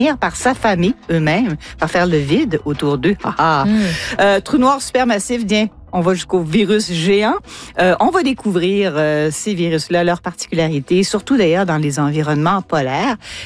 par s'affamer eux-mêmes, par faire le vide autour d'eux. Trou noir supermassif, on va jusqu'au virus géant. On va découvrir ces virus-là, leurs particularités, surtout d'ailleurs dans les environnements polaires.